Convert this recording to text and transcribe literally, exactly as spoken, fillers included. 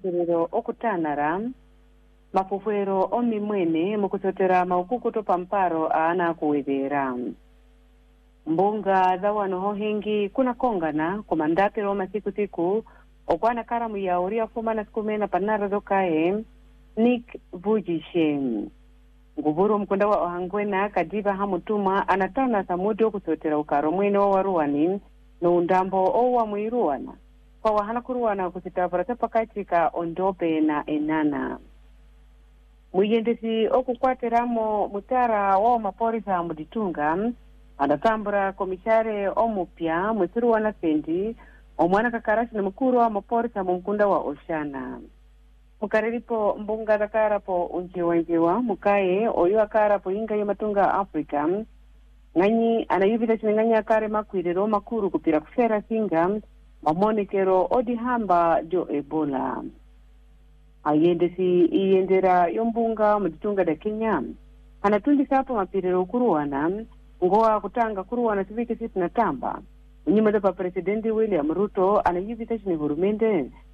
mapiriro okutanara mafufuero omimwene mukusotera maukukuto pamparo aana kuwedera. Mbunga za wano hingi kuna kongana kumandapiro masiku siku okwana karamu ya uria fuma na sikumena panara dokae Nick Vujishen. Nguburu mkunda wa ohangwena kadiba hamutuma anatana samudio kusotera ukaro mweno wa ruwani no undambo owa mwiruwana. Kwa wahana kuruwana kusitavara tapakatika ondope na enana. Muyendesi okukwateramo mutara wa maporisa muditunga adatambura komishare omupya mwesiruwana sendi omwana kakarashi na mkuru wa maporisa mumkunda wa Oshana. Mukariripo mbunga zakarapo unjewa njewa mukaye oyu akarapo inga yomatunga Afrika nganyi anayubita chinenganya akare makwirero makuru kupira kufera singa mamonekero odihamba jo Ebola. Ayendesi iyendera yombunga muditunga da Kenya anatundi sapo mapirero kuruwana ngoa kutanga kuruwana sivike siti na tamba unyima da pa presidenti William Ruto anayubita chinehurumende